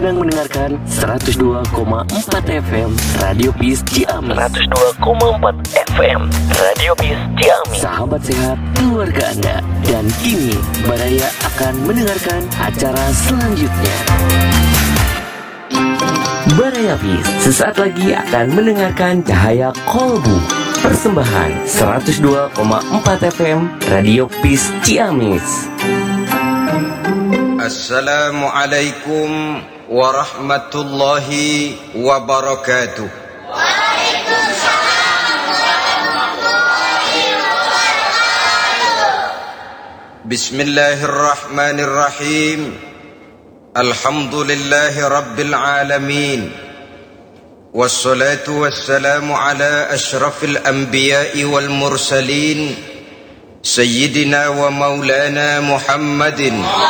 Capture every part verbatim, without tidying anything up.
sedang mendengarkan seratus dua koma empat F M Radio Peace Ciamis. seratus dua koma empat F M Radio Peace Ciamis. Sahabat sehat keluarga Anda. Dan kini Baraya akan mendengarkan acara selanjutnya. Baraya Peace sesaat lagi akan mendengarkan Cahaya Kolbu. Persembahan seratus dua koma empat F M Radio Peace Ciamis. Assalamualaikum warahmatullahi wabarakatuh. Waalaikumsalam warahmatullahi wabarakatuh. Bismillahirrahmanirrahim. Alhamdulillahi rabbil alamin. Wassalatu wassalamu ala ashrafil anbiya'i wal mursalin Sayyidina wa maulana Muhammadin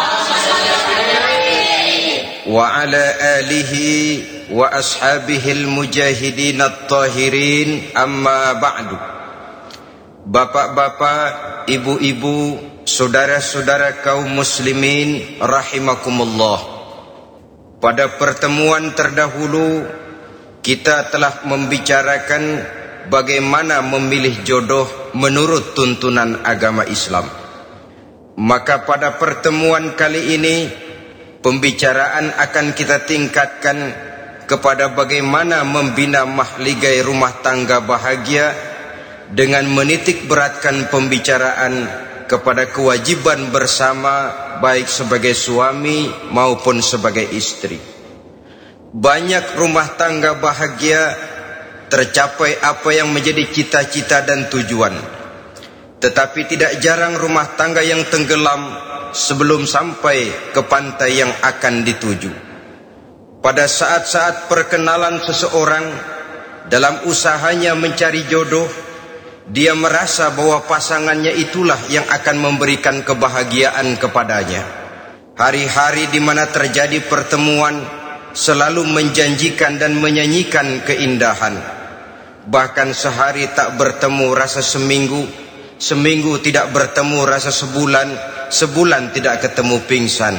wa ala alihi wa ashabihil mujahidin at-tahirin, amma ba'du. Bapak-bapak, ibu-ibu, saudara-saudara kaum muslimin rahimakumullah. Pada pertemuan terdahulu kita telah membicarakan bagaimana memilih jodoh menurut tuntunan agama Islam. Maka pada pertemuan kali ini pembicaraan akan kita tingkatkan kepada bagaimana membina mahligai rumah tangga bahagia dengan menitik beratkan pembicaraan kepada kewajiban bersama baik sebagai suami maupun sebagai istri. Banyak rumah tangga bahagia tercapai apa yang menjadi cita-cita dan tujuan. Tetapi tidak jarang rumah tangga yang tenggelam sebelum sampai ke pantai yang akan dituju. Pada saat-saat perkenalan seseorang dalam usahanya mencari jodoh, dia merasa bahwa pasangannya itulah yang akan memberikan kebahagiaan kepadanya. Hari-hari di mana terjadi pertemuan selalu menjanjikan dan menyanyikan keindahan. Bahkan sehari tak bertemu rasa seminggu, seminggu tidak bertemu rasa sebulan, sebulan tidak ketemu pingsan.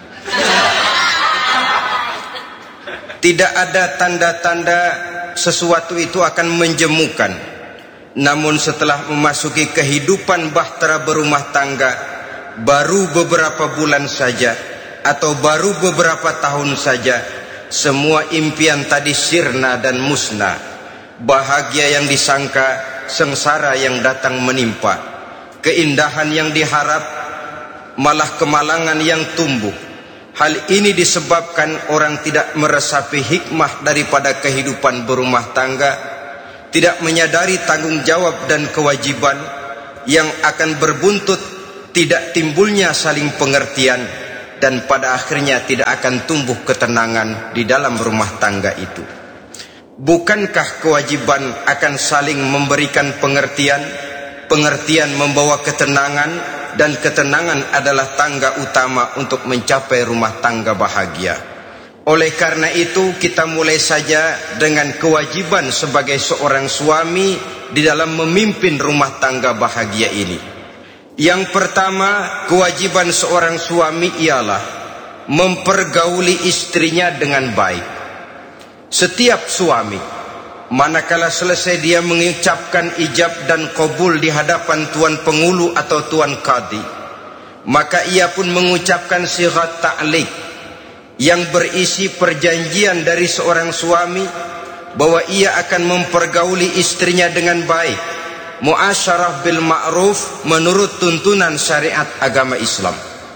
Tidak ada tanda-tanda sesuatu itu akan menjemukan. Namun setelah memasuki kehidupan bahtera berumah tangga, baru beberapa bulan saja atau baru beberapa tahun saja, semua impian tadi sirna dan musnah. Bahagia yang disangka, sengsara yang datang menimpa. Keindahan yang diharap, malah kemalangan yang tumbuh. Hal ini disebabkan orang tidak meresapi hikmah daripada kehidupan berumah tangga, tidak menyadari tanggung jawab dan kewajiban yang akan berbuntut tidak timbulnya saling pengertian, dan pada akhirnya tidak akan tumbuh ketenangan di dalam rumah tangga itu. Bukankah kewajiban akan saling memberikan pengertian? Pengertian membawa ketenangan, dan ketenangan adalah tangga utama untuk mencapai rumah tangga bahagia. Oleh karena itu, kita mulai saja dengan kewajiban sebagai seorang suami di dalam memimpin rumah tangga bahagia ini. Yang pertama, kewajiban seorang suami ialah mempergauli istrinya dengan baik. Setiap suami, manakala selesai dia mengucapkan ijab dan qabul di hadapan tuan pengulu atau tuan qadi, maka ia pun mengucapkan sighat ta'liq yang berisi perjanjian dari seorang suami bahwa ia akan mempergauli istrinya dengan baik, muasyarah bil ma'ruf menurut tuntunan syariat agama Islam.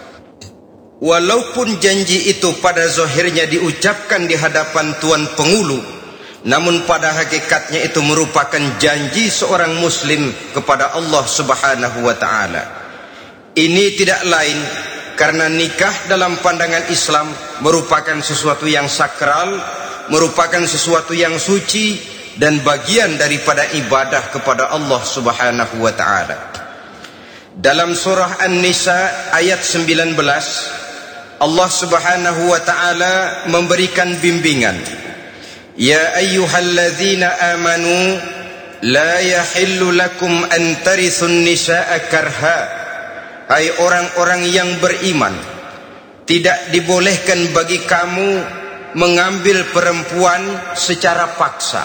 Walaupun janji itu pada zahirnya diucapkan di hadapan tuan pengulu, namun pada hakikatnya itu merupakan janji seorang muslim kepada Allah Subhanahu wa ta'ala. Ini tidak lain karena nikah dalam pandangan Islam merupakan sesuatu yang sakral, merupakan sesuatu yang suci, dan bagian daripada ibadah kepada Allah Subhanahu wa ta'ala. Dalam surah An-Nisa ayat sembilan belas, Allah Subhanahu wa ta'ala memberikan bimbingan. Ya ayyuhalladzina amanu la yahillu lakum an tarithun nisaa karha. Hai orang-orang yang beriman, tidak dibolehkan bagi kamu mengambil perempuan secara paksa.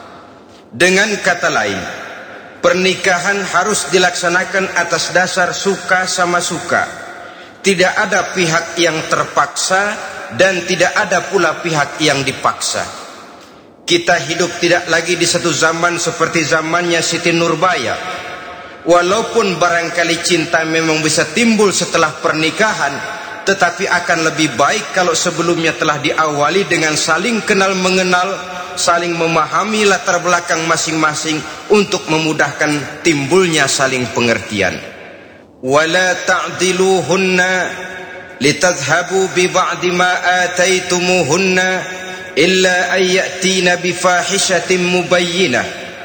Dengan kata lain, pernikahan harus dilaksanakan atas dasar suka sama suka. Tidak ada pihak yang terpaksa dan tidak ada pula pihak yang dipaksa. Kita hidup tidak lagi di satu zaman seperti zamannya Siti Nurbaya. Walaupun barangkali cinta memang bisa timbul setelah pernikahan, tetapi akan lebih baik kalau sebelumnya telah diawali dengan saling kenal mengenal, saling memahami latar belakang masing-masing untuk memudahkan timbulnya saling pengertian. Wala ta'diluhunna litadhhabu bi ba'di ma ataitumuhunna illa ayyatina bi fahishatin mubayyinah.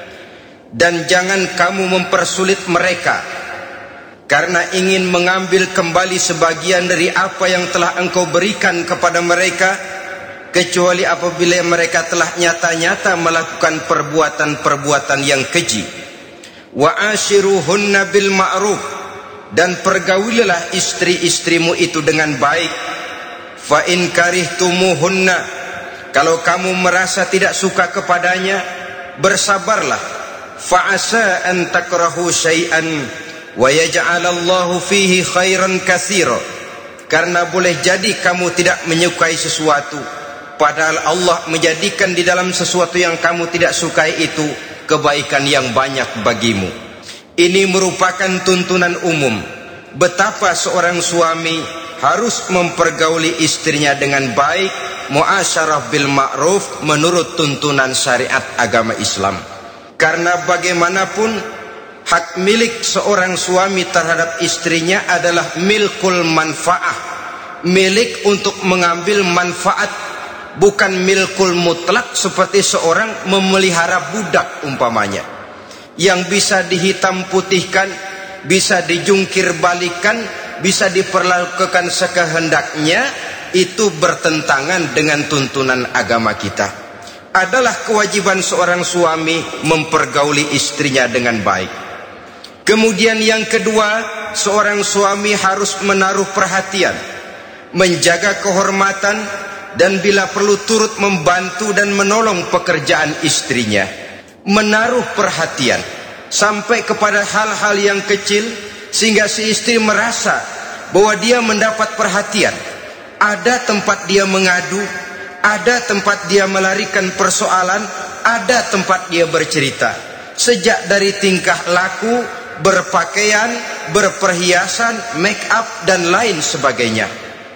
Dan jangan kamu mempersulit mereka karena ingin mengambil kembali sebagian dari apa yang telah engkau berikan kepada mereka, kecuali apabila mereka telah nyata-nyata melakukan perbuatan-perbuatan yang keji. Wa ashiruhunna bil ma'ruf, dan pergaulilah istri-istrimu itu dengan baik. Fa in karihtumuhunna, kalau kamu merasa tidak suka kepadanya, bersabarlah. Fa asa an takrahu syai'an wa yaj'alallahu fihi khairan katsira, karena boleh jadi kamu tidak menyukai sesuatu, padahal Allah menjadikan di dalam sesuatu yang kamu tidak sukai itu kebaikan yang banyak bagimu. Ini merupakan tuntunan umum betapa seorang suami harus mempergauli istrinya dengan baik, muasyarah bil ma'ruf menurut tuntunan syariat agama Islam. Karena bagaimanapun hak milik seorang suami terhadap istrinya adalah milkul manfaah, milik untuk mengambil manfaat, bukan milkul mutlak seperti seorang memelihara budak umpamanya, yang bisa dihitam putihkan, bisa dijungkir balikan, bisa diperlakukan sekehendaknya. Itu bertentangan dengan tuntunan agama kita. Adalah kewajiban seorang suami mempergauli istrinya dengan baik. Kemudian yang kedua, seorang suami harus menaruh perhatian, menjaga kehormatan, dan bila perlu turut membantu dan menolong pekerjaan istrinya. Menaruh perhatian sampai kepada hal-hal yang kecil sehingga si istri merasa bahwa dia mendapat perhatian. Ada tempat dia mengadu, ada tempat dia melarikan persoalan, ada tempat dia bercerita. Sejak dari tingkah laku, berpakaian, berperhiasan, make up, dan lain sebagainya.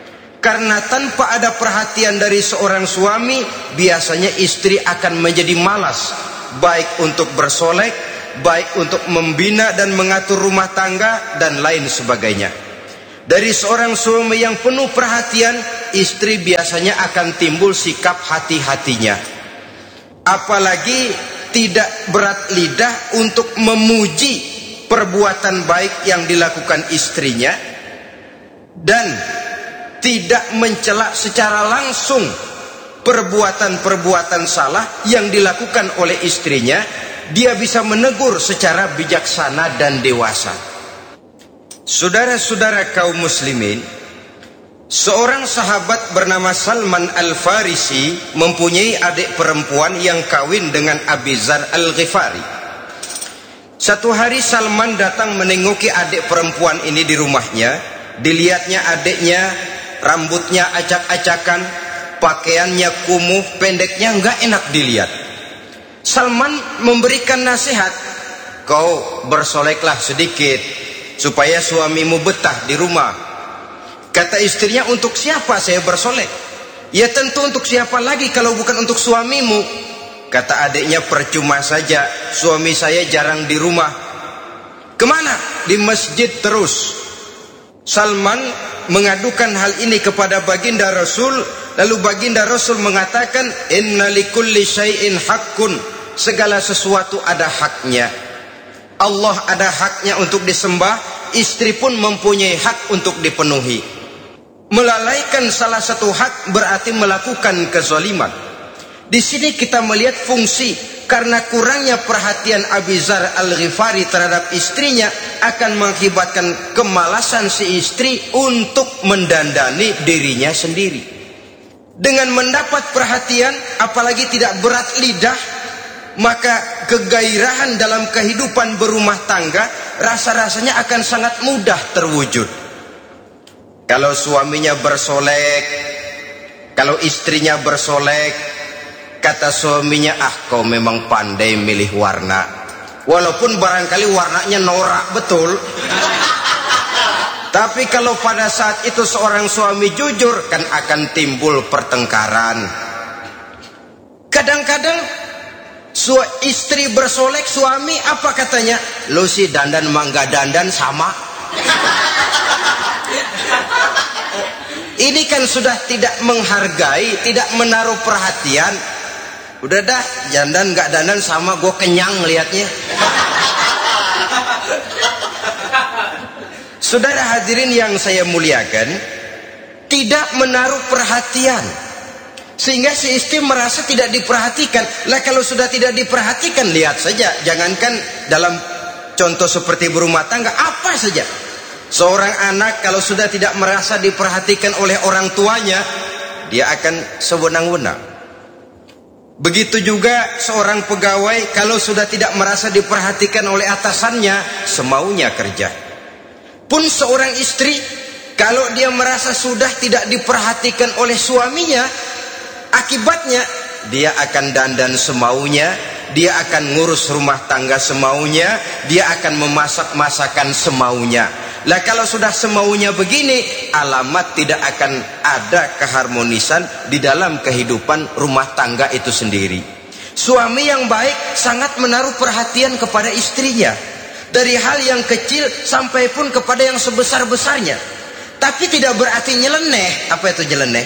Karena tanpa ada perhatian dari seorang suami, biasanya istri akan menjadi malas, baik untuk bersolek, baik untuk membina dan mengatur rumah tangga, dan lain sebagainya. Dari seorang suami yang penuh perhatian, istri biasanya akan timbul sikap hati-hatinya. Apalagi tidak berat lidah untuk memuji perbuatan baik yang dilakukan istrinya, dan tidak mencela secara langsung perbuatan-perbuatan salah yang dilakukan oleh istrinya. Dia bisa menegur secara bijaksana dan dewasa. Saudara-saudara kaum muslimin, seorang sahabat bernama Salman Al-Farisi mempunyai adik perempuan yang kawin dengan Abi Dzar Al-Ghifari. Satu hari Salman datang menengoki adik perempuan ini di rumahnya. Dilihatnya adiknya rambutnya acak-acakan, pakaiannya kumuh, pendeknya enggak enak dilihat. Salman memberikan nasihat, kau bersoleklah sedikit supaya suamimu betah di rumah. Kata istrinya, untuk siapa saya bersolek? Ya tentu untuk siapa lagi kalau bukan untuk suamimu. Kata adiknya, percuma saja, suami saya jarang di rumah. Kemana? Di masjid terus. Salman mengadukan hal ini kepada baginda Rasul. Lalu baginda Rasul mengatakan, inna likulli syai'in haqqun, segala sesuatu ada haknya. Allah ada haknya untuk disembah, istri pun mempunyai hak untuk dipenuhi. Melalaikan salah satu hak berarti melakukan kezaliman. Di sini kita melihat fungsi, karena kurangnya perhatian Abi Dzar Al-Ghifari terhadap istrinya akan mengakibatkan kemalasan si istri untuk mendandani dirinya sendiri. Dengan mendapat perhatian, apalagi tidak berat lidah, maka kegairahan dalam kehidupan berumah tangga rasa-rasanya akan sangat mudah terwujud. Kalau suaminya bersolek, kalau istrinya bersolek, kata suaminya, ah kau memang pandai milih warna, walaupun barangkali warnanya norak betul. Tapi kalau pada saat itu seorang suami jujur, kan akan timbul pertengkaran. Kadang-kadang istri bersolek, suami apa katanya? Lu sih dandan mangga dandan sama. Ini kan sudah tidak menghargai, tidak menaruh perhatian. Udah dah, dandan gak dandan sama, gue kenyang liatnya. Saudara hadirin yang saya muliakan, tidak menaruh perhatian, sehingga si istri merasa tidak diperhatikan. Lah kalau sudah tidak diperhatikan, lihat saja, jangankan dalam contoh seperti berumah tangga, apa saja. Seorang anak kalau sudah tidak merasa diperhatikan oleh orang tuanya, dia akan sewenang-wenang. Begitu juga seorang pegawai kalau sudah tidak merasa diperhatikan oleh atasannya, semaunya kerja. Pun seorang istri kalau dia merasa sudah tidak diperhatikan oleh suaminya, akibatnya dia akan dandan semaunya, dia akan ngurus rumah tangga semaunya, dia akan memasak masakan semaunya. Lah kalau sudah semaunya begini, alamat tidak akan ada keharmonisan di dalam kehidupan rumah tangga itu sendiri. Suami yang baik sangat menaruh perhatian kepada istrinya, dari hal yang kecil sampai pun kepada yang sebesar-besarnya. Tapi tidak berarti nyeleneh. Apa itu nyeleneh?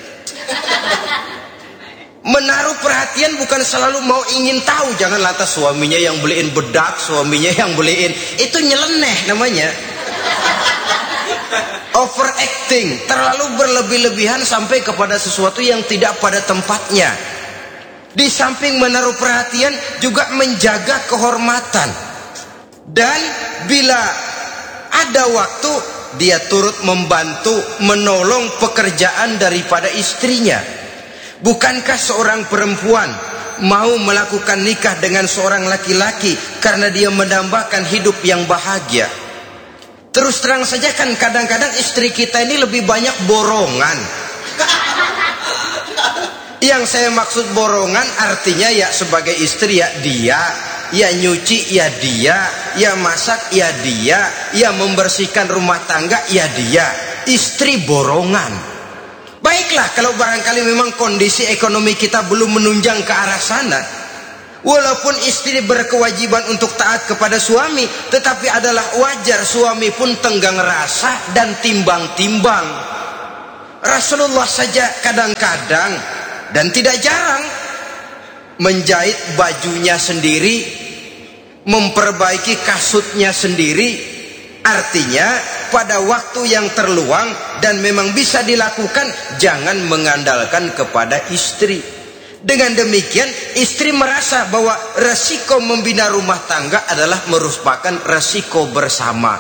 Menaruh perhatian bukan selalu mau ingin tahu. Jangan lantas suaminya yang beliin bedak, suaminya yang beliin. Itu nyeleneh namanya. Overacting, terlalu berlebih-lebihan sampai kepada sesuatu yang tidak pada tempatnya. Di samping menaruh perhatian, juga menjaga kehormatan. Dan bila ada waktu, dia turut membantu, menolong pekerjaan daripada istrinya. Bukankah seorang perempuan mau melakukan nikah dengan seorang laki-laki karena dia mendambakan hidup yang bahagia? Terus terang saja kan kadang-kadang istri kita ini lebih banyak borongan. Yang saya maksud borongan artinya ya sebagai istri ya dia, ya nyuci ya dia, ya masak ya dia, ya membersihkan rumah tangga ya dia. Istri borongan. Baiklah kalau barangkali memang kondisi ekonomi kita belum menunjang ke arah sana, walaupun istri berkewajiban untuk taat kepada suami, tetapi adalah wajar suami pun tenggang rasa dan timbang-timbang. Rasulullah saja kadang-kadang dan tidak jarang menjahit bajunya sendiri, memperbaiki kasutnya sendiri. Artinya pada waktu yang terluang dan memang bisa dilakukan, jangan mengandalkan kepada istri. Dengan demikian istri merasa bahwa resiko membina rumah tangga adalah merupakan resiko bersama.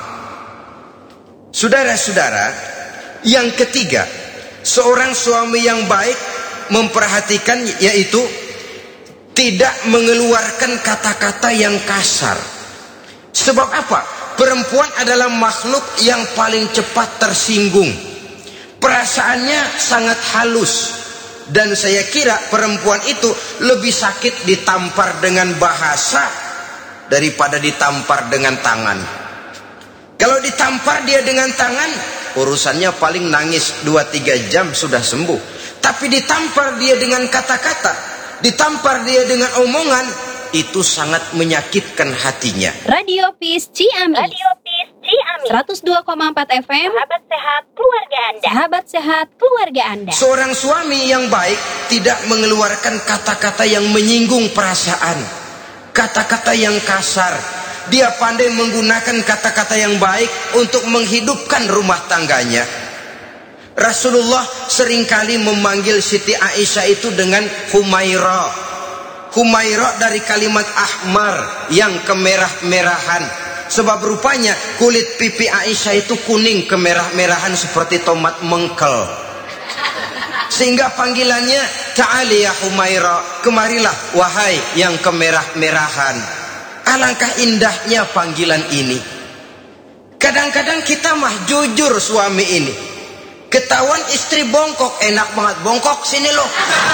Saudara-saudara, yang ketiga, seorang suami yang baik memperhatikan yaitu tidak mengeluarkan kata-kata yang kasar. Sebab apa? Perempuan adalah makhluk yang paling cepat tersinggung. Perasaannya sangat halus. Dan saya kira perempuan itu lebih sakit ditampar dengan bahasa daripada ditampar dengan tangan. Kalau ditampar dia dengan tangan, urusannya paling nangis dua tiga jam sudah sembuh. Tapi ditampar dia dengan kata-kata, ditampar dia dengan omongan, itu sangat menyakitkan hatinya. Radio Peace Ciamis. Radio Peace Ciamis. seratus dua koma empat F M. Sahabat sehat keluarga Anda. Sahabat sehat keluarga Anda. Seorang suami yang baik tidak mengeluarkan kata-kata yang menyinggung perasaan, kata-kata yang kasar. Dia pandai menggunakan kata-kata yang baik untuk menghidupkan rumah tangganya. Rasulullah seringkali memanggil Siti Aisyah itu dengan Humairah. Humairah dari kalimat ahmar, yang kemerah-merahan. Sebab rupanya kulit pipi Aisyah itu kuning kemerah-merahan seperti tomat mengkel. Sehingga panggilannya ta'ali ya Humaira, kemarilah wahai yang kemerah-merahan. Alangkah indahnya panggilan ini. Kadang-kadang kita mah jujur suami ini, ketahuan istri bongkok, enak banget bongkok sini loh.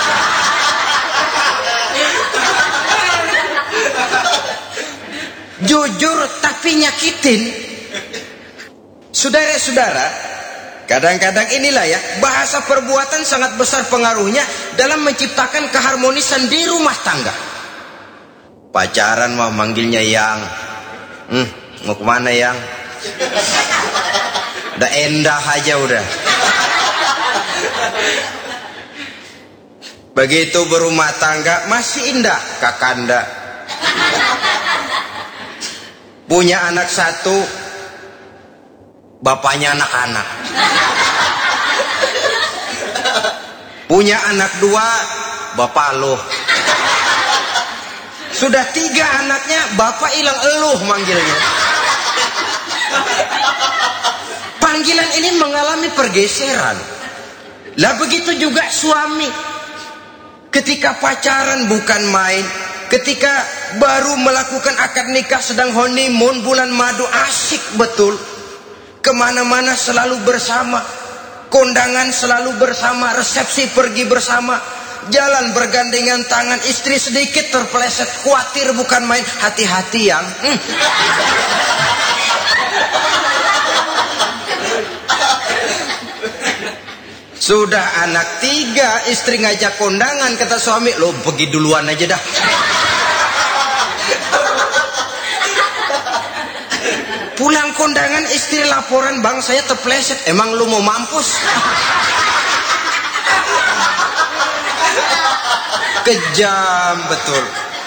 Jujur tapi nyakitin. Saudara-saudara, kadang-kadang inilah ya, bahasa perbuatan sangat besar pengaruhnya dalam menciptakan keharmonisan di rumah tangga. Pacaran mah manggilnya yang, hmm, mau kemana yang? Udah endah aja udah. Begitu berumah tangga masih indah kakanda. Punya anak satu, bapaknya anak-anak. Punya anak dua, bapak lo. Sudah tiga anaknya, bapak hilang eluh manggilnya. Panggilan ini mengalami pergeseran. Lah begitu juga suami. Ketika pacaran bukan main. Ketika baru melakukan akad nikah sedang honeymoon bulan madu, asyik betul. Kemana-mana selalu bersama. Kondangan selalu bersama. Resepsi pergi bersama. Jalan bergandengan tangan. Istri sedikit terpeleset, khawatir bukan main. Hati-hati yang hmm. Sudah anak tiga, istri ngajak kondangan, kata suami, lo pergi duluan aja dah. Pulang kondangan, istri laporan, bang saya terpleset. Emang lu mau mampus? Kejam betul.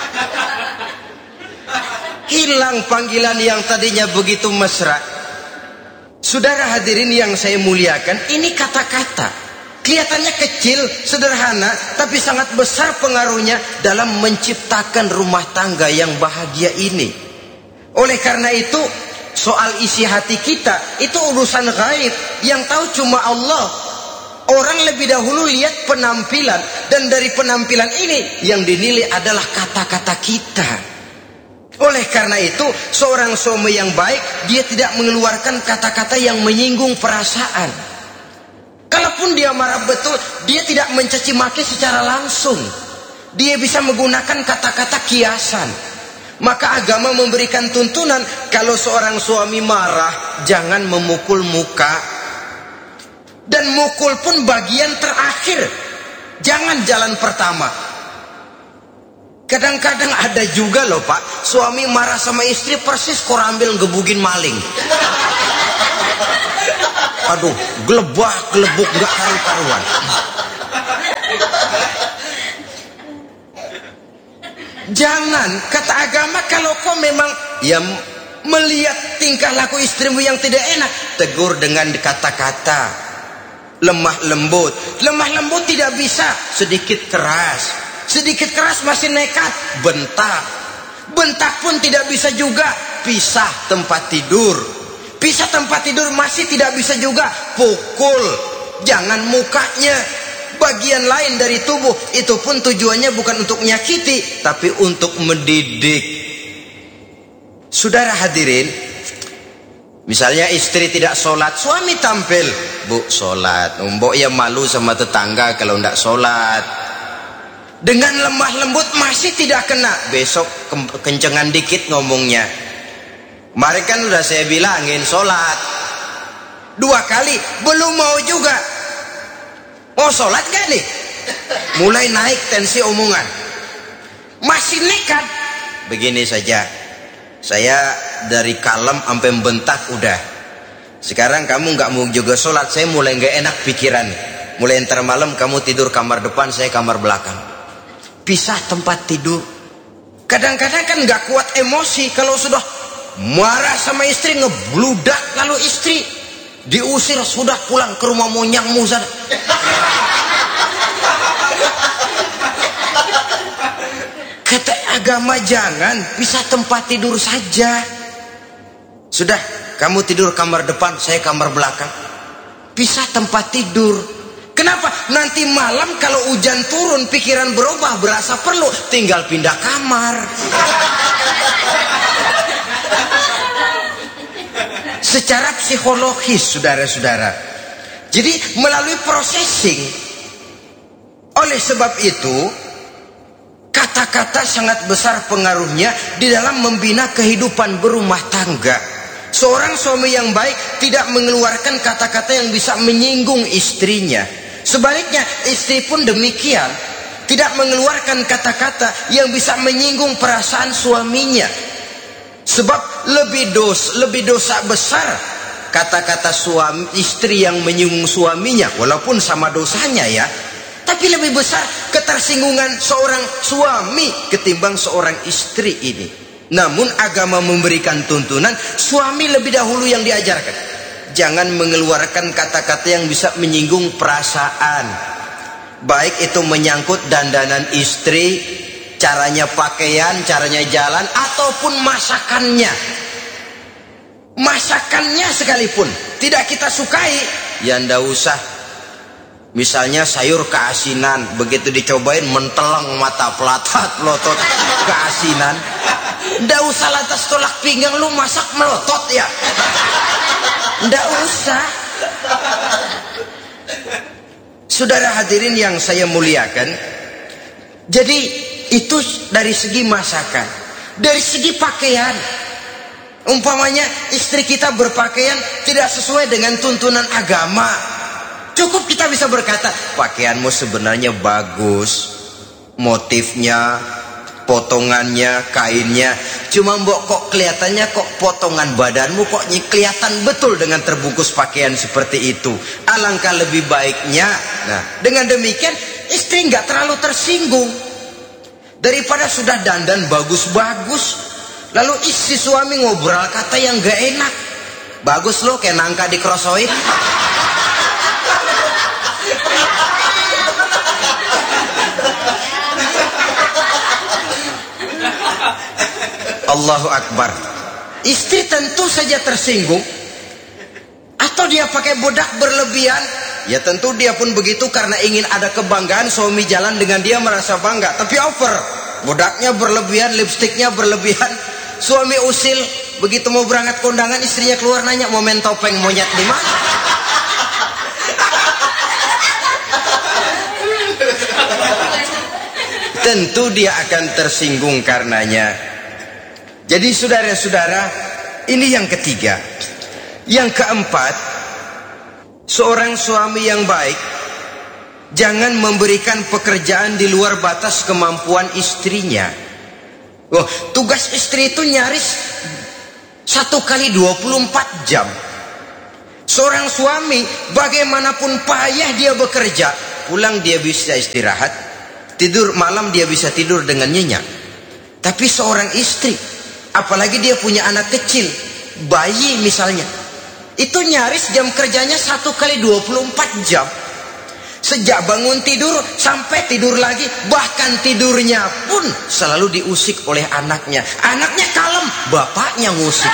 Hilang panggilan yang tadinya begitu mesra. Saudara hadirin yang saya muliakan, ini kata-kata kelihatannya kecil, sederhana, tapi sangat besar pengaruhnya dalam menciptakan rumah tangga yang bahagia ini. Oleh karena itu, soal isi hati kita itu urusan gaib yang tahu cuma Allah. Orang lebih dahulu lihat penampilan, dan dari penampilan ini yang dinilai adalah kata-kata kita. Oleh karena itu, seorang suami yang baik, dia tidak mengeluarkan kata-kata yang menyinggung perasaan. Kalaupun dia marah betul, dia tidak mencaci maki secara langsung. Dia bisa menggunakan kata-kata kiasan. Maka agama memberikan tuntunan, kalau seorang suami marah, jangan memukul muka. Dan mukul pun bagian terakhir, jangan jalan pertama. Kadang-kadang ada juga loh pak, suami marah sama istri persis korambil gebugin maling. Aduh, gelebak, gelebuk, gak karu-karuan. Jangan, kata agama, kalau kau memang ya melihat tingkah laku istrimu yang tidak enak, tegur dengan kata-kata lemah lembut. Lemah lembut tidak bisa, sedikit keras. Sedikit keras masih nekat, bentak. Bentak pun tidak bisa juga, pisah tempat tidur. Pisah tempat tidur masih tidak bisa juga, pukul. Jangan mukanya, bagian lain dari tubuh. Itu pun tujuannya bukan untuk menyakiti, tapi untuk mendidik. Saudara hadirin, misalnya istri tidak sholat, suami tampil, bu sholat. Mbok ya malu sama tetangga kalau tidak sholat. Dengan lemah lembut masih tidak kena, besok kencengan dikit ngomongnya. Kemarin kan udah saya bilangin sholat dua kali, belum mau juga. Mau sholat gak nih? Mulai naik tensi omongan, masih nekat. Begini saja, saya dari kalem sampai bentak udah. Sekarang kamu gak mau juga sholat, saya mulai gak enak pikiran. Mulai ntar malam kamu tidur kamar depan, saya kamar belakang. Pisah tempat tidur. Kadang-kadang kan gak kuat emosi, kalau sudah marah sama istri, ngebludak, lalu istri diusir, sudah pulang ke rumah monyangmu sana. Kata agama jangan, pisah tempat tidur saja. Sudah, kamu tidur kamar depan, saya kamar belakang. Pisah tempat tidur. Kenapa? Nanti malam kalau hujan turun, pikiran berubah, berasa perlu, tinggal pindah kamar. Secara psikologis, saudara-saudara. Jadi melalui processing. Oleh sebab itu, kata-kata sangat besar pengaruhnya di dalam membina kehidupan berumah tangga. Seorang suami yang baik tidak mengeluarkan kata-kata yang bisa menyinggung istrinya. Sebaliknya, istri pun demikian, tidak mengeluarkan kata-kata yang bisa menyinggung perasaan suaminya. Sebab lebih dos, lebih dosa besar kata-kata suami istri yang menyinggung suaminya, walaupun sama dosanya ya, tapi lebih besar ketersinggungan seorang suami ketimbang seorang istri ini. Namun agama memberikan tuntunan suami lebih dahulu yang diajarkan. Jangan mengeluarkan kata-kata yang bisa menyinggung perasaan. Baik itu menyangkut dandanan istri, caranya pakaian, caranya jalan, ataupun masakannya. Masakannya sekalipun tidak kita sukai, ya ndak usah. Misalnya sayur keasinan, begitu dicobain menteleng mata, pelatat, melotot, keasinan. Ndak usah lantas tolak pinggang, lu masak melotot ya. Ndak usah. Saudara hadirin yang saya muliakan, jadi itu dari segi masakan. Dari segi pakaian, umpamanya istri kita berpakaian tidak sesuai dengan tuntunan agama, cukup kita bisa berkata, pakaianmu sebenarnya bagus, motifnya, potongannya, kainnya, cuma mbok kok kelihatannya kok potongan badanmu kok kelihatan betul dengan terbungkus pakaian seperti itu. Alangkah lebih baiknya, nah dengan demikian istri nggak terlalu tersinggung. Daripada sudah dandan bagus-bagus, lalu istri suami ngobrol kata yang gak enak, bagus loh kayak nangka dikerosoin. Allahu Akbar. Istri tentu saja tersinggung. Atau dia pakai bodak berlebihan, ya tentu dia pun begitu karena ingin ada kebanggaan, suami jalan dengan dia merasa bangga. Tapi over, bodaknya berlebihan, lipstiknya berlebihan. Suami usil, begitu mau berangkat kondangan, istrinya keluar nanya, mau main topeng monyet di mana? Tentu dia akan tersinggung karenanya. Jadi saudara-saudara, ini yang ketiga. Yang keempat, seorang suami yang baik jangan memberikan pekerjaan di luar batas kemampuan istrinya. Oh, tugas istri itu nyaris satu kali dua puluh empat jam. Seorang suami bagaimanapun payah dia bekerja, pulang dia bisa istirahat, tidur malam dia bisa tidur dengan nyenyak. Tapi seorang istri, apalagi dia punya anak kecil, bayi misalnya, itu nyaris jam kerjanya satu kali dua puluh empat jam. Sejak bangun tidur sampai tidur lagi, bahkan tidurnya pun selalu diusik oleh anaknya. Anaknya kalem, bapaknya ngusik.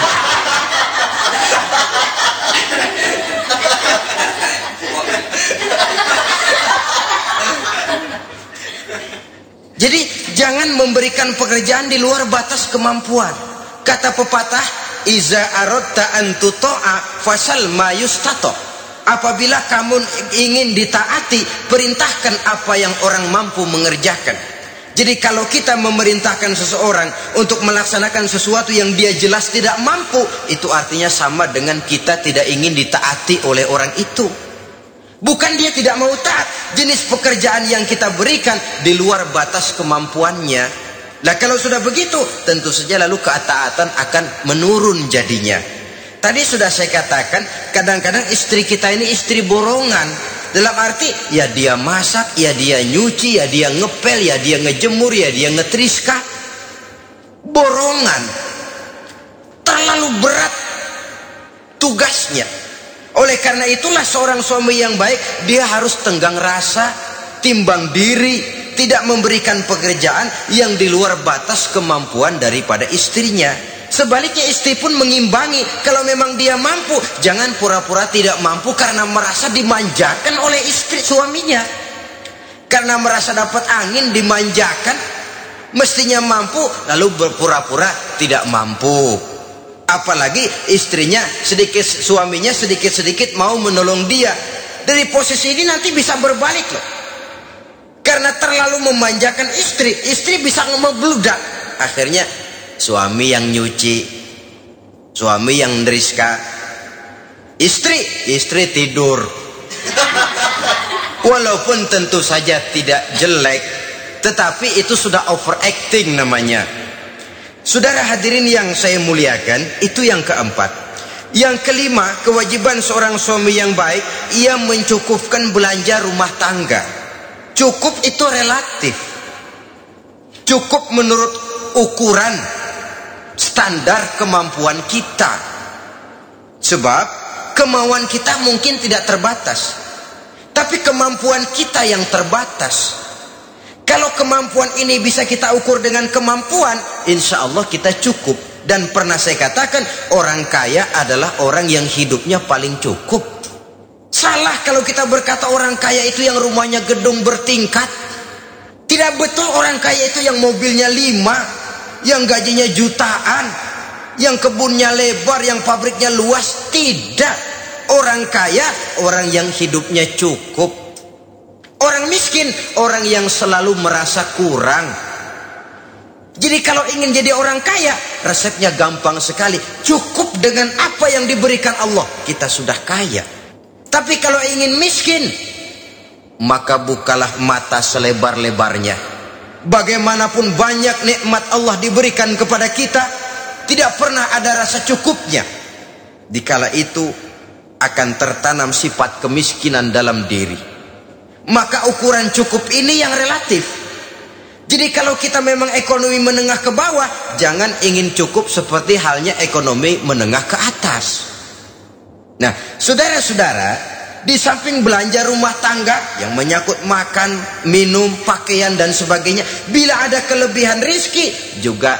Jadi jangan memberikan pekerjaan di luar batas kemampuan. Kata pepatah, iza aradta an tuta'a fasal ma yustato. Apabila kamu ingin ditaati, perintahkan apa yang orang mampu mengerjakan. Jadi kalau kita memerintahkan seseorang untuk melaksanakan sesuatu yang dia jelas tidak mampu, itu artinya sama dengan kita tidak ingin ditaati oleh orang itu. Bukan dia tidak mau taat, jenis pekerjaan yang kita berikan di luar batas kemampuannya. Nah kalau sudah begitu, tentu saja lalu ketaatan akan menurun jadinya. Tadi sudah saya katakan, kadang-kadang istri kita ini istri borongan. Dalam arti, ya dia masak, ya dia nyuci, ya dia ngepel, ya dia ngejemur, ya dia ngetriska. Borongan. Terlalu berat tugasnya. Oleh karena itulah seorang suami yang baik, dia harus tenggang rasa, timbang diri, tidak memberikan pekerjaan yang di luar batas kemampuan daripada istrinya. Sebaliknya istri pun mengimbangi. Kalau memang dia mampu, jangan pura-pura tidak mampu karena merasa dimanjakan oleh istri suaminya. Karena merasa dapat angin dimanjakan, mestinya mampu lalu berpura-pura tidak mampu. Apalagi istrinya sedikit, suaminya sedikit-sedikit mau menolong dia. Dari posisi ini nanti bisa berbalik loh. Karena terlalu memanjakan istri, istri bisa ngebludak. Akhirnya suami yang nyuci, suami yang neriska, istri, istri tidur. Walaupun tentu saja tidak jelek, tetapi itu sudah overacting namanya. Saudara hadirin yang saya muliakan, itu yang keempat. Yang kelima, kewajiban seorang suami yang baik, ia mencukupkan belanja rumah tangga. Cukup itu relatif. Cukup menurut ukuran standar kemampuan kita. Sebab kemauan kita mungkin tidak terbatas, tapi kemampuan kita yang terbatas. Kalau kemampuan ini bisa kita ukur dengan kemampuan, insya Allah kita cukup. Dan pernah saya katakan, orang kaya adalah orang yang hidupnya paling cukup. Salah kalau kita berkata orang kaya itu yang rumahnya gedung bertingkat. Tidak betul orang kaya itu yang mobilnya lima, yang gajinya jutaan, yang kebunnya lebar, yang pabriknya luas. Tidak. Orang kaya orang yang hidupnya cukup. Orang miskin orang yang selalu merasa kurang. Jadi kalau ingin jadi orang kaya, resepnya gampang sekali. Cukup dengan apa yang diberikan Allah, kita sudah kaya. Tapi kalau ingin miskin, maka bukalah mata selebar-lebarnya. Bagaimanapun banyak nikmat Allah diberikan kepada kita, tidak pernah ada rasa cukupnya. Dikala itu akan tertanam sifat kemiskinan dalam diri. Maka ukuran cukup ini yang relatif. Jadi kalau kita memang ekonomi menengah ke bawah, jangan ingin cukup seperti halnya ekonomi menengah ke atas. Nah, saudara-saudara, di samping belanja rumah tangga yang menyangkut makan, minum, pakaian dan sebagainya, bila ada kelebihan rizki, juga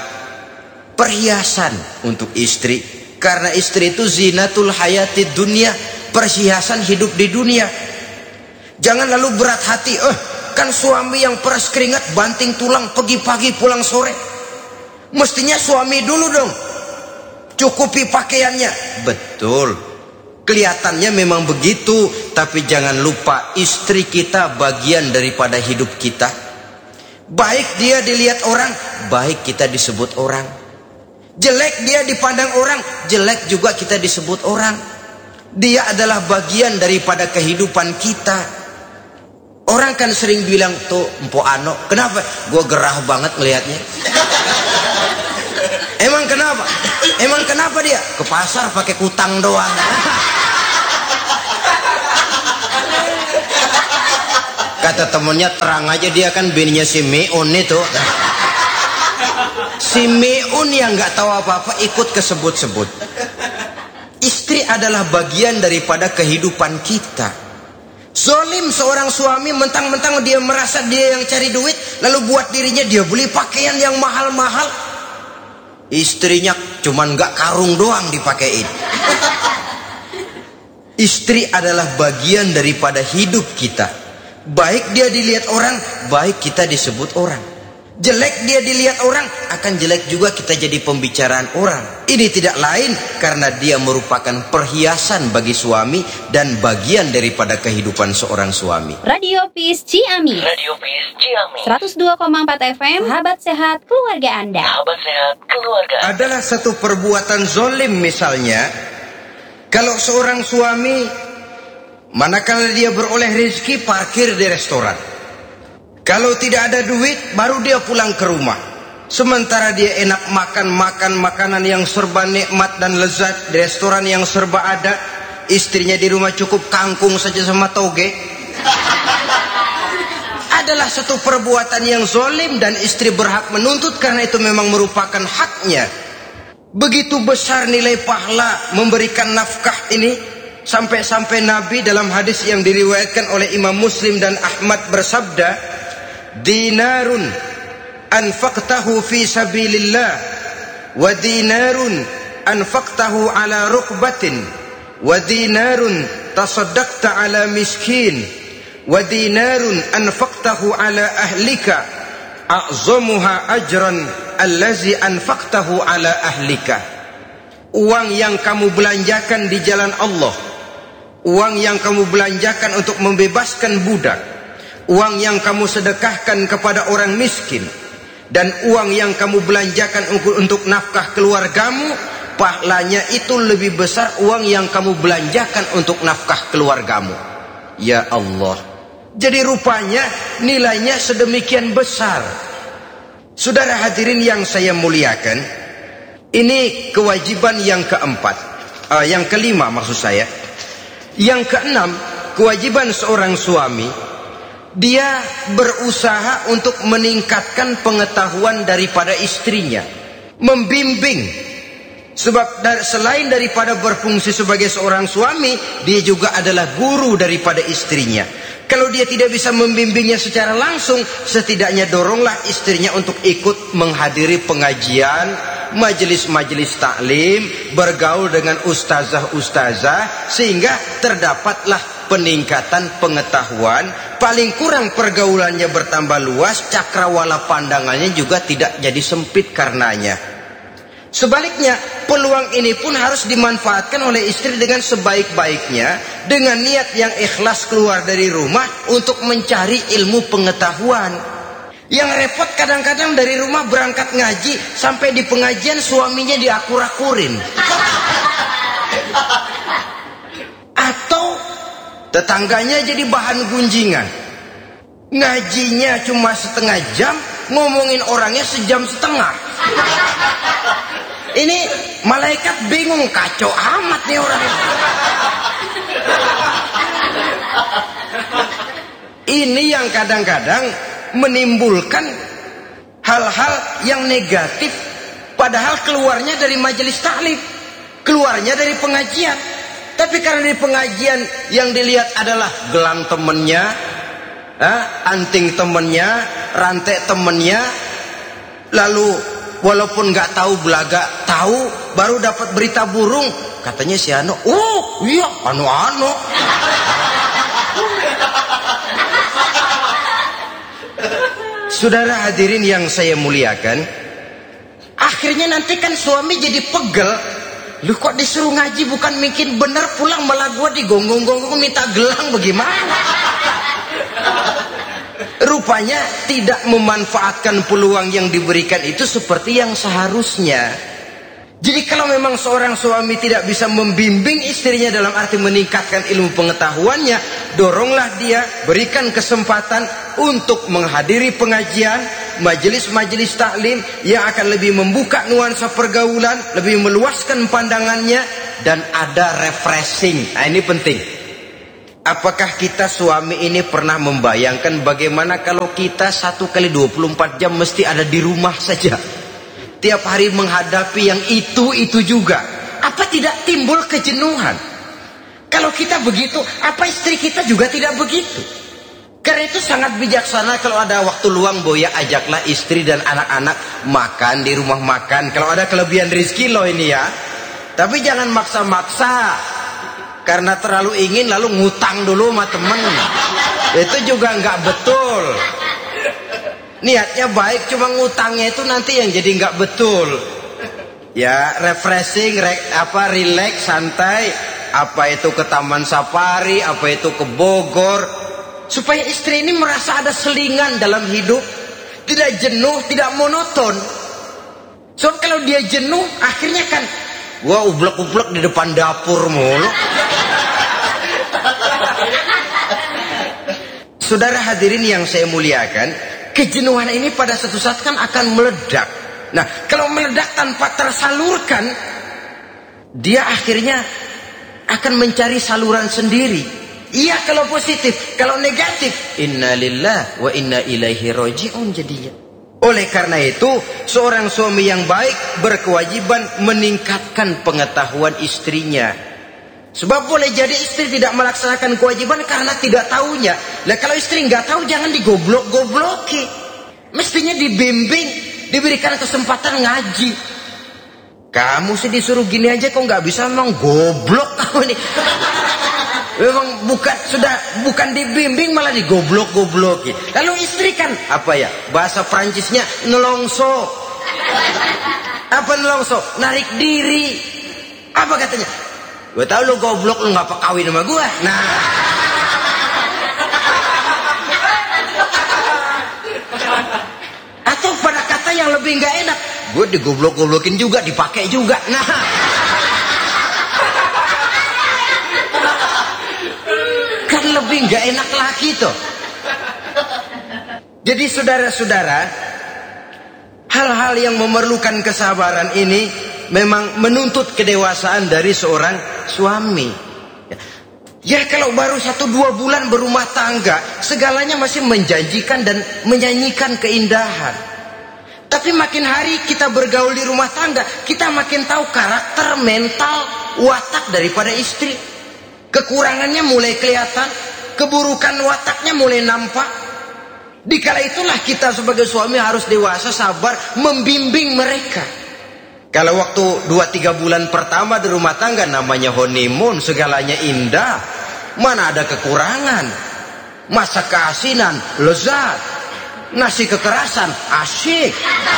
perhiasan untuk istri. Karena istri itu zinatul hayati dunia, perhiasan hidup di dunia. Jangan lalu berat hati, eh kan suami yang peras keringat, banting tulang, pergi pagi pulang sore. Mestinya suami dulu dong cukupi pakaiannya. Betul, kelihatannya memang begitu, tapi jangan lupa istri kita bagian daripada hidup kita. Baik dia dilihat orang, baik kita disebut orang. Jelek dia dipandang orang, jelek juga kita disebut orang. Dia adalah bagian daripada kehidupan kita. Orang kan sering bilang, tuh Mpo Ano, kenapa? Gue gerah banget melihatnya. Emang kenapa? Emang kenapa dia? Ke pasar pakai kutang doang. Kata temennya, terang aja dia kan bininya si Meun itu. Si Meun yang gak tahu apa-apa ikut kesebut-sebut. Istri adalah bagian daripada kehidupan kita. Zolim seorang suami, mentang-mentang dia merasa dia yang cari duit, lalu buat dirinya dia beli pakaian yang mahal-mahal. Istrinya cuman gak karung doang dipakein. Istri adalah bagian daripada hidup kita. Baik dia dilihat orang, baik kita disebut orang. Jelek dia dilihat orang, akan jelek juga kita jadi pembicaraan orang. Ini tidak lain karena dia merupakan perhiasan bagi suami dan bagian daripada kehidupan seorang suami. Radio Peace Ciamis. Radio Peace Ciamis. seratus dua koma empat F M. Sahabat sehat keluarga Anda. Sahabat sehat keluarga. Adalah satu perbuatan zolim misalnya, kalau seorang suami manakala dia beroleh rezeki parkir di restoran. Kalau tidak ada duit, baru dia pulang ke rumah. Sementara dia enak makan-makan makanan yang serba nikmat dan lezat di restoran yang serba ada. Istrinya di rumah cukup kangkung saja sama toge. Adalah satu perbuatan yang zolim dan istri berhak menuntut karena itu memang merupakan haknya. Begitu besar nilai pahala memberikan nafkah ini, sampai-sampai Nabi dalam hadis yang diriwayatkan oleh Imam Muslim dan Ahmad bersabda, dinarun anfaqtahu fi sabilillah wa dinarun anfaqtahu ala rukbatin, wa dinarun tasaddaqta ala miskin, wa dinarun anfaqtahu ala ahlika a'zamuha ajran allazi anfaqtahu ala ahlika. Uang yang kamu belanjakan di jalan Allah, uang yang kamu belanjakan untuk membebaskan budak, uang yang kamu sedekahkan kepada orang miskin, dan uang yang kamu belanjakan untuk nafkah keluargamu, pahalanya itu lebih besar uang yang kamu belanjakan untuk nafkah keluargamu. Ya Allah, jadi rupanya nilainya sedemikian besar. Saudara hadirin yang saya muliakan, ini kewajiban yang keempat, uh, yang kelima maksud saya. Yang keenam, kewajiban seorang suami, dia berusaha untuk meningkatkan pengetahuan daripada istrinya, membimbing. Sebab dari, selain daripada berfungsi sebagai seorang suami, dia juga adalah guru daripada istrinya. Kalau dia tidak bisa membimbingnya secara langsung, setidaknya doronglah istrinya untuk ikut menghadiri pengajian, majelis-majelis taklim, bergaul dengan ustazah-ustazah, sehingga terdapatlah peningkatan pengetahuan. Paling kurang pergaulannya bertambah luas, cakrawala pandangannya juga tidak jadi sempit karenanya. Sebaliknya, peluang ini pun harus dimanfaatkan oleh istri dengan sebaik-baiknya, dengan niat yang ikhlas keluar dari rumah untuk mencari ilmu pengetahuan. Yang repot kadang-kadang dari rumah berangkat ngaji, sampai di pengajian suaminya diakur-akurin. Atau tetangganya jadi bahan gunjingan. Ngajinya cuma setengah jam, ngomongin orangnya sejam setengah. Ini malaikat bingung, kacau amat nih orang. Ini yang kadang-kadang menimbulkan hal-hal yang negatif, padahal keluarnya dari majelis taklim, keluarnya dari pengajian. Tapi karena di pengajian yang dilihat adalah gelang temennya, eh, anting temennya, rantai temennya, lalu walaupun nggak tahu belaga tahu, baru dapat berita burung, katanya si Ano, oh iya Ano-Ano. Saudara hadirin yang saya muliakan, akhirnya nanti kan suami jadi pegel. Lu kok disuruh ngaji bukan mikir bener, pulang malah gua digonggong-gonggong minta gelang, bagaimana? Rupanya tidak memanfaatkan peluang yang diberikan itu seperti yang seharusnya. Jadi kalau memang seorang suami tidak bisa membimbing istrinya dalam arti meningkatkan ilmu pengetahuannya, doronglah dia, berikan kesempatan untuk menghadiri pengajian, majelis-majelis taklim yang akan lebih membuka nuansa pergaulan, lebih meluaskan pandangannya, dan ada refreshing. Nah, ini penting. Apakah kita suami ini pernah membayangkan bagaimana kalau kita satu kali dua puluh empat jam mesti ada di rumah saja, tiap hari menghadapi yang itu-itu juga? Apa tidak timbul kejenuhan? Kalau kita begitu, apa istri kita juga tidak begitu? Karena itu sangat bijaksana kalau ada waktu luang, Boya ajaklah istri dan anak-anak makan di rumah makan. Kalau ada kelebihan rezeki loh ini ya. Tapi jangan maksa-maksa. Karena terlalu ingin lalu ngutang dulu sama temen, itu juga nggak betul. Niatnya baik, cuma ngutangnya itu nanti yang jadi nggak betul. Ya, refreshing, re, apa relax, santai, apa itu ke Taman Safari, apa itu ke Bogor, supaya istri ini merasa ada selingan dalam hidup, tidak jenuh, tidak monoton. So kalau dia jenuh, akhirnya kan wah ublek-ublek di depan dapur mulu. Saudara hadirin yang saya muliakan, kejenuhan ini pada suatu saat kan akan meledak. Nah, kalau meledak tanpa tersalurkan, dia akhirnya akan mencari saluran sendiri. Iya kalau positif, kalau negatif, inna lillahi wa inna ilaihi raji'un jadinya. Oleh karena itu, seorang suami yang baik berkewajiban meningkatkan pengetahuan istrinya. Sebab boleh jadi istri tidak melaksanakan kewajiban karena tidak tahunya. Lah kalau istri nggak tahu, jangan digoblok-gobloki. Mestinya dibimbing, diberikan kesempatan ngaji. Kamu sih disuruh gini aja kok nggak bisa, memang goblok kamu nih. Memang bukan sudah bukan dibimbing malah digoblok-goblokin. Lalu istri kan apa ya? Bahasa Prancisnya nelongso. Apa nelongso? Narik diri. Apa katanya? Gue tahu lu goblok, lu nggak kawin sama gue. Nah. Atau pada kata yang lebih nggak enak, gue digoblok-goblokin juga, dipakai juga. Nah. Kan lebih nggak enak lagi tuh. Jadi saudara-saudara, hal-hal yang memerlukan kesabaran ini memang menuntut kedewasaan dari seorang suami. Ya kalau baru satu dua bulan berumah tangga, segalanya masih menjanjikan dan menyanyikan keindahan. Tapi makin hari kita bergaul di rumah tangga, kita makin tahu karakter, mental, watak daripada istri. Kekurangannya mulai kelihatan, keburukan wataknya mulai nampak. Dikala itulah kita sebagai suami harus dewasa, sabar, membimbing mereka. Kalau waktu dua tiga bulan pertama di rumah tangga namanya honeymoon, segalanya indah, mana ada kekurangan. Masak keasinan, lezat. Nasi kekerasan, asyik.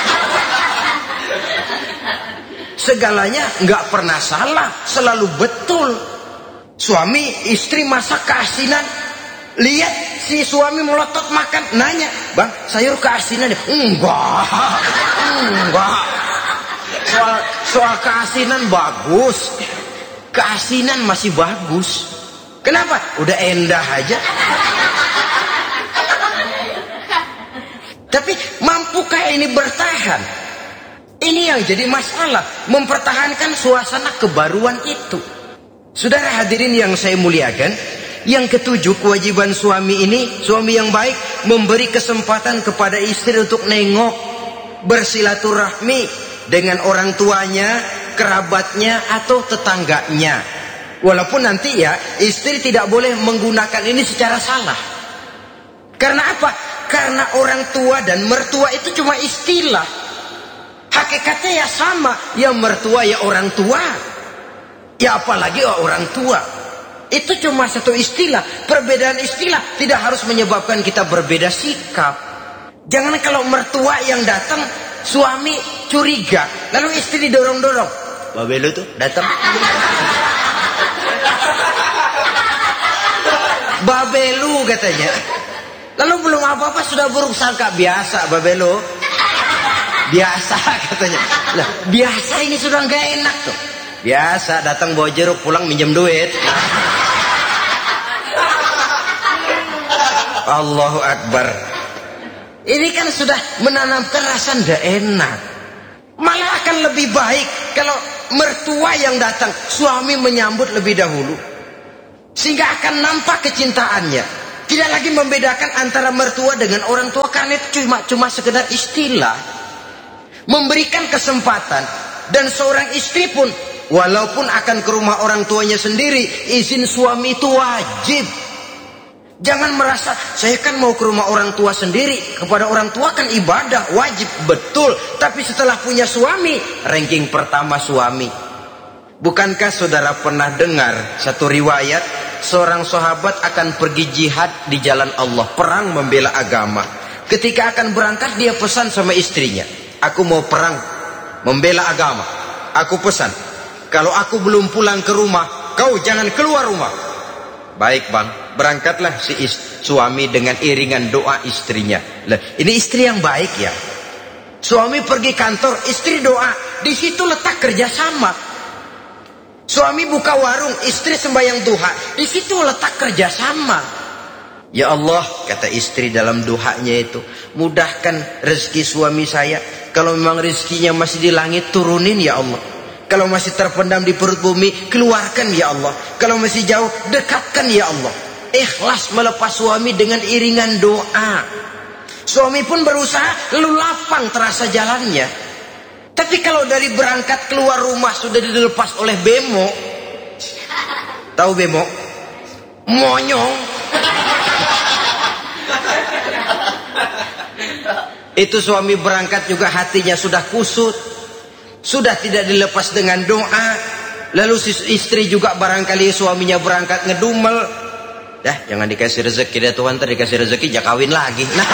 Segalanya nggak pernah salah, selalu betul. Suami istri masak keasinan, lihat si suami melotot makan, nanya, bang sayur keasinan ya? Enggak, enggak. Soal, soal keasinan bagus, keasinan masih bagus. Kenapa? Udah endah aja. Tapi mampukah ini bertahan? Ini yang jadi masalah, mempertahankan suasana kebaruan itu. Saudara hadirin yang saya muliakan, yang ketujuh, kewajiban suami ini, suami yang baik memberi kesempatan kepada istri untuk nengok, bersilaturahmi dengan orang tuanya, kerabatnya atau tetangganya. Walaupun nanti ya istri tidak boleh menggunakan ini secara salah. Karena apa? Karena orang tua dan mertua itu cuma istilah. Hakikatnya ya sama, ya mertua ya orang tua. Ya apalagi orang tua. Itu cuma satu istilah. Perbedaan istilah tidak harus menyebabkan kita berbeda sikap. Jangan kalau mertua yang datang, suami curiga, lalu istri didorong-dorong. Babelu tuh datang. Babelu katanya. Lalu belum apa-apa sudah buruk sangka. Biasa Babelu. Biasa katanya. Lah, biasa ini sudah nggak enak tuh. Biasa datang bawa jeruk, pulang minjem duit. Allahu Akbar. Ini kan sudah menanamkan rasa ndak enak. Malah akan lebih baik kalau mertua yang datang, suami menyambut lebih dahulu, sehingga akan nampak kecintaannya. Tidak lagi membedakan antara mertua dengan orang tua, karena itu cuma cuma sekedar istilah. Memberikan kesempatan, dan seorang istri pun walaupun akan ke rumah orang tuanya sendiri, izin suami itu wajib. Jangan merasa, saya kan mau ke rumah orang tua sendiri, kepada orang tua kan ibadah, wajib, betul. Tapi setelah punya suami, ranking pertama suami. Bukankah saudara pernah dengar satu riwayat, seorang sahabat akan pergi jihad di jalan Allah, perang membela agama. Ketika akan berangkat, dia pesan sama istrinya, aku mau perang, membela agama. Aku pesan, kalau aku belum pulang ke rumah, kau jangan keluar rumah. Baik bang, berangkatlah si suami dengan iringan doa istrinya. Lah, ini istri yang baik ya. Suami pergi kantor, istri doa. Di situ letak kerjasama. Suami buka warung, istri sembahyang duha. Di situ letak kerjasama. Ya Allah, kata istri dalam doanya itu, mudahkan rezeki suami saya. Kalau memang rezekinya masih di langit, turunin ya Allah. Kalau masih terpendam di perut bumi, keluarkan ya Allah. Kalau masih jauh, dekatkan ya Allah. Ikhlas melepas suami dengan iringan doa. Suami pun berusaha, lalu lapang terasa jalannya. Tapi kalau dari berangkat keluar rumah sudah dilepas oleh bemo. Tahu bemo? Monyong. Itu suami berangkat juga hatinya sudah kusut. Sudah tidak dilepas dengan doa. Lalu si istri juga barangkali suaminya berangkat ngedumel. Dah, jangan dikasih rezeki dah Tuhan, ntar dikasih rezeki jangan kawin lagi. Nah.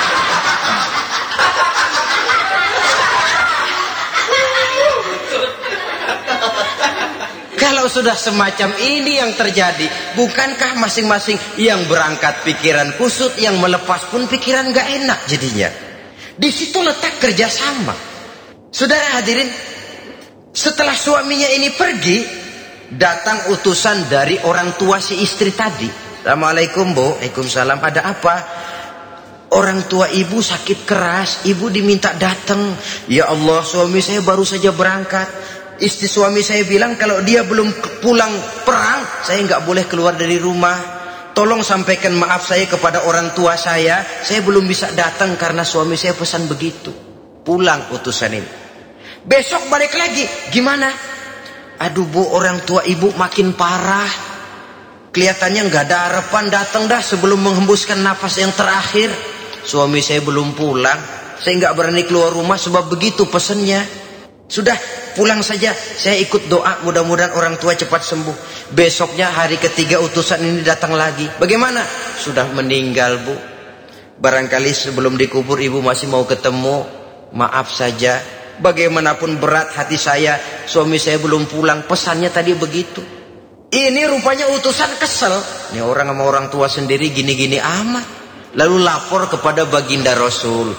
Kalau sudah semacam ini yang terjadi, bukankah masing-masing yang berangkat pikiran kusut, yang melepas pun pikiran gak enak jadinya. Di situ letak kerjasama. Saudara hadirin, setelah suaminya ini pergi, datang utusan dari orang tua si istri tadi. Assalamualaikum Bu. Waalaikumsalam. Ada apa? Orang tua ibu sakit keras, ibu diminta datang. Ya Allah, suami saya baru saja berangkat. Istri suami saya bilang kalau dia belum pulang perang, saya nggak boleh keluar dari rumah. Tolong sampaikan maaf saya kepada orang tua saya. Saya belum bisa datang karena suami saya pesan begitu. Pulang utusan ini. Besok balik lagi. Gimana? Aduh Bu, orang tua ibu makin parah. Kelihatannya nggak ada harapan, datang dah sebelum menghembuskan nafas yang terakhir. Suami saya belum pulang. Saya nggak berani keluar rumah sebab begitu pesannya. Sudah, pulang saja. Saya ikut doa, mudah-mudahan orang tua cepat sembuh. Besoknya hari ketiga utusan ini datang lagi. Bagaimana? Sudah meninggal Bu. Barangkali sebelum dikubur ibu masih mau ketemu. Maaf saja. Bagaimanapun berat hati saya, suami saya belum pulang. Pesannya tadi begitu. Ini rupanya utusan kesel. Ini orang sama orang tua sendiri gini-gini amat. Lalu lapor kepada baginda Rasul.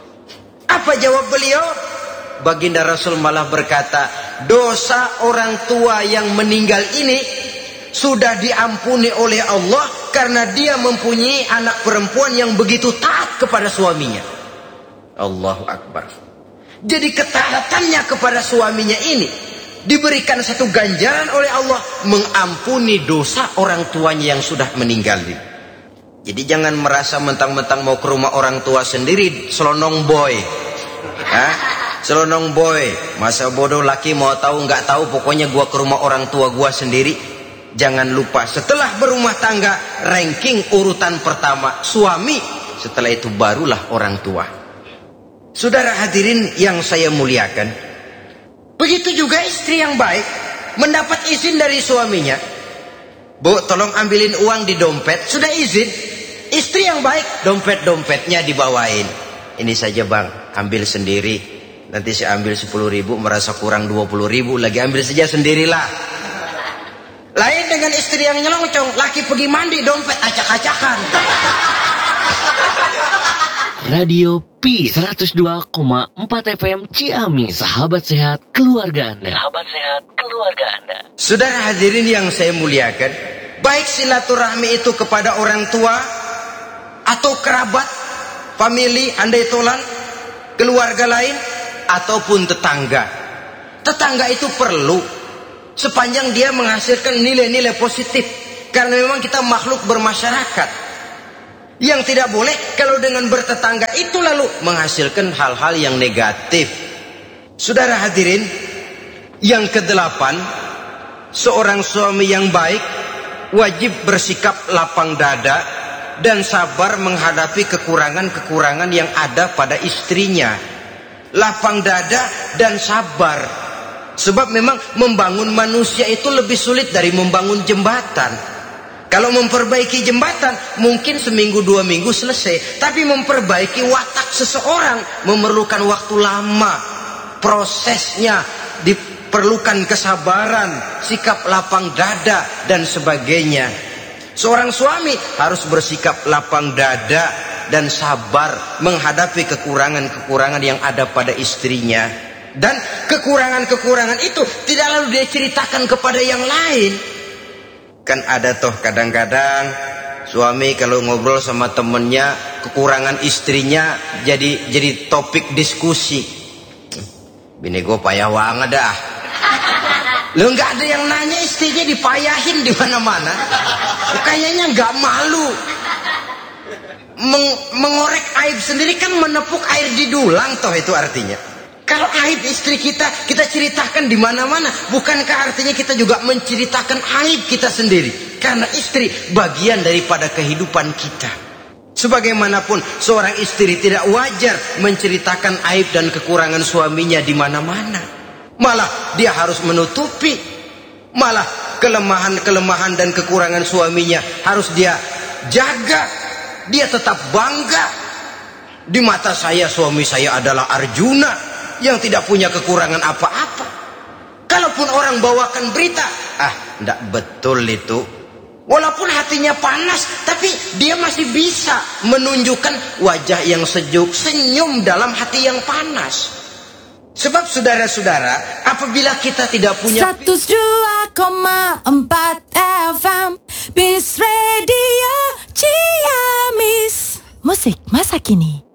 Apa jawab beliau? Baginda Rasul malah berkata, dosa orang tua yang meninggal ini sudah diampuni oleh Allah karena dia mempunyai anak perempuan yang begitu taat kepada suaminya. Allahu Akbar. Jadi ketaatannya kepada suaminya ini diberikan satu ganjaran oleh Allah, mengampuni dosa orang tuanya yang sudah meninggal. Jadi jangan merasa mentang-mentang mau ke rumah orang tua sendiri selonong boy. Hah? Selonong boy, masa bodoh laki mau tahu nggak tahu, pokoknya gua ke rumah orang tua gua sendiri. Jangan lupa setelah berumah tangga, ranking urutan pertama suami, setelah itu barulah orang tua. Saudara hadirin yang saya muliakan, begitu juga istri yang baik mendapat izin dari suaminya. Bu, tolong ambilin uang di dompet. Sudah izin. Istri yang baik, dompet-dompetnya dibawain. Ini saja Bang, ambil sendiri. Nanti saya ambil sepuluh ribu, merasa kurang dua puluh ribu, lagi ambil saja sendirilah. Lain dengan istri yang nyelongcong, laki pergi mandi, dompet acak-acakan. Radio P seratus dua koma empat F M Ciamis, sahabat sehat keluarga Anda. Sahabat sehat keluarga Anda. Saudara hadirin yang saya muliakan, baik silaturahmi itu kepada orang tua atau kerabat, famili, andai tolan, keluarga lain ataupun tetangga. Tetangga itu perlu sepanjang dia menghasilkan nilai-nilai positif, karena memang kita makhluk bermasyarakat. Yang tidak boleh kalau dengan bertetangga itu lalu menghasilkan hal-hal yang negatif. Saudara hadirin yang kedelapan, seorang suami yang baik wajib bersikap lapang dada dan sabar menghadapi kekurangan-kekurangan yang ada pada istrinya. Lapang dada dan sabar. Sebab memang membangun manusia itu lebih sulit dari membangun jembatan. Kalau memperbaiki jembatan mungkin seminggu dua minggu selesai, tapi memperbaiki watak seseorang memerlukan waktu lama. Prosesnya diperlukan kesabaran, sikap lapang dada dan sebagainya. Seorang suami harus bersikap lapang dada dan sabar menghadapi kekurangan-kekurangan yang ada pada istrinya. Dan kekurangan-kekurangan itu tidak lalu dia ceritakan kepada yang lain. Kan ada toh kadang-kadang suami kalau ngobrol sama temennya, kekurangan istrinya jadi jadi topik diskusi. Bini gue payah banget dah. Lo nggak ada yang nanya istrinya dipayahin di mana-mana. Kayaknya nggak malu. Meng mengorek aib sendiri kan menepuk air di dulang toh itu artinya. Kalau aib istri kita, kita ceritakan di mana-mana. Bukankah artinya kita juga menceritakan aib kita sendiri? Karena istri bagian daripada kehidupan kita. Sebagaimanapun seorang istri tidak wajar menceritakan aib dan kekurangan suaminya di mana-mana. Malah dia harus menutupi. Malah kelemahan-kelemahan dan kekurangan suaminya harus dia jaga. Dia tetap bangga. Di mata saya suami saya adalah Arjuna yang tidak punya kekurangan apa-apa. Kalaupun orang bawakan berita, ah, tidak betul itu. Walaupun hatinya panas, tapi dia masih bisa menunjukkan wajah yang sejuk, senyum dalam hati yang panas. Sebab saudara-saudara, apabila kita tidak punya seratus dua koma empat F M Peace Radio Ciamis. Musik masa kini.